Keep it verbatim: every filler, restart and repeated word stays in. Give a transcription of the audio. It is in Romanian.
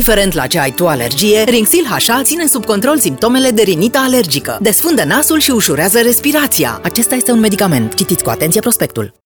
Indiferent la ce ai tu alergie, Rinxil H A ține sub control simptomele de rinită alergică, desfundă nasul și ușurează respirația. Acesta este un medicament. Citiți cu atenție prospectul.